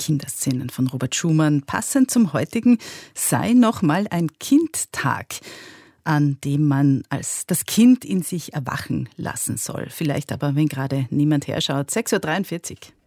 Kinderszenen von Robert Schumann. Passend zum heutigen sei noch mal ein Kindtag, an dem man als das Kind in sich erwachen lassen soll. Vielleicht aber, wenn gerade niemand herschaut, 6.43 Uhr.